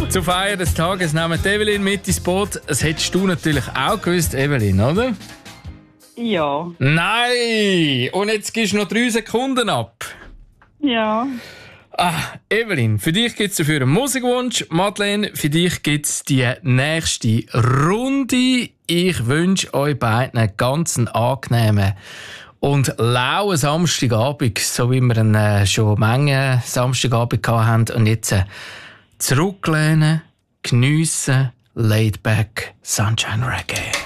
Zur Feier des Tages nehmen Evelyn mit ins Boot. Das hättest du natürlich auch gewusst, Evelyn, oder? Ja. Nein! Und jetzt gibst du noch 3 Sekunden ab. Ja. Evelyn, für dich gibt es dafür einen Musikwunsch. Madeleine, für dich gibt es die nächste Runde. Ich wünsche euch beiden einen ganz angenehmen und lauen Samstagabend, so wie wir ihn schon Menge Samstagabend hatten. Und jetzt zurücklehnen, geniessen, laid back, Sunshine Reggae.